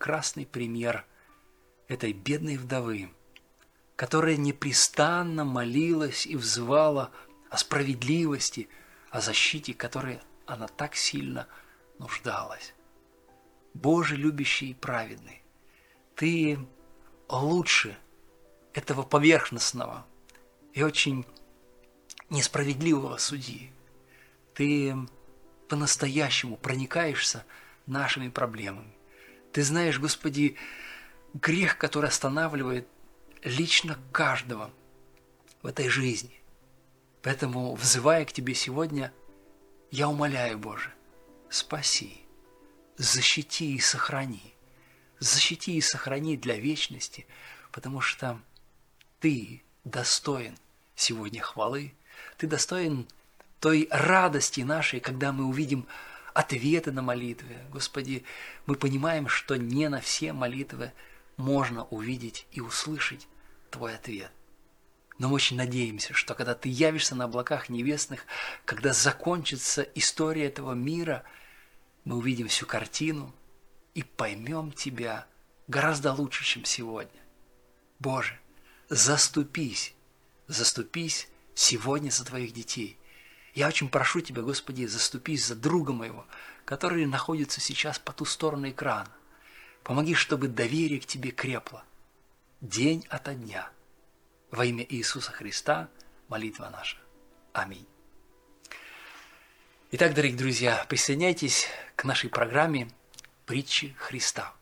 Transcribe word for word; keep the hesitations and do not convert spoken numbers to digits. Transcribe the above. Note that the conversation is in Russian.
прекрасный пример этой бедной вдовы, которая непрестанно молилась и взывала о справедливости, о защите, которой она так сильно нуждалась. Боже, любящий и праведный, Ты лучше этого поверхностного и очень несправедливого судьи. Ты по-настоящему проникаешься нашими проблемами. Ты знаешь, Господи, грех, который останавливает лично каждого в этой жизни. Поэтому, взывая к Тебе сегодня, я умоляю, Боже, спаси, защити и сохрани. Защити и сохрани для вечности, потому что Ты достоин сегодня хвалы, Ты достоин той радости нашей, когда мы увидим ответы на молитвы. Господи, мы понимаем, что не на все молитвы можно увидеть и услышать Твой ответ. Но мы очень надеемся, что когда Ты явишься на облаках небесных, когда закончится история этого мира, мы увидим всю картину и поймем Тебя гораздо лучше, чем сегодня. Боже, заступись, заступись сегодня за Твоих детей. Я очень прошу Тебя, Господи, заступись за друга моего, который находится сейчас по ту сторону экрана. Помоги, чтобы доверие к Тебе крепло день ото дня. Во имя Иисуса Христа молитва наша. Аминь. Итак, дорогие друзья, присоединяйтесь к нашей программе «Притчи Христа».